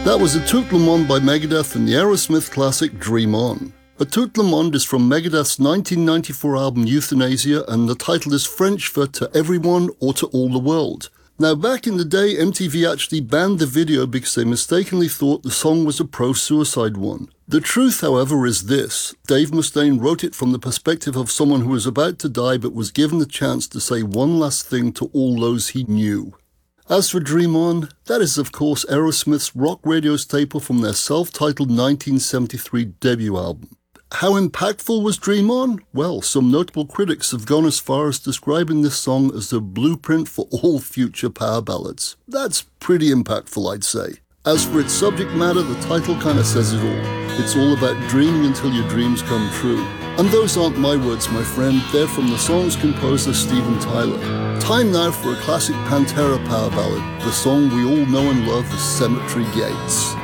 That was A Tout Le Monde by Megadeth and the Aerosmith classic Dream On. A Tout Le Monde is from Megadeth's 1994 album Euthanasia, and the title is French for To Everyone or To All the World. Now, back in the day, MTV actually banned the video because they mistakenly thought the song was a pro-suicide one. The truth, however, is this. Dave Mustaine wrote it from the perspective of someone who was about to die but was given the chance to say one last thing to all those he knew. As for Dream On, that is of course Aerosmith's rock radio staple from their self-titled 1973 debut album. How impactful was Dream On? Well, some notable critics have gone as far as describing this song as the blueprint for all future power ballads. That's pretty impactful, I'd say. As for its subject matter, the title kinda says it all. It's all about dreaming until your dreams come true. And those aren't my words, my friend. They're from the song's composer, Steven Tyler. Time now for a classic Pantera power ballad. The song we all know and love is Cemetery Gates.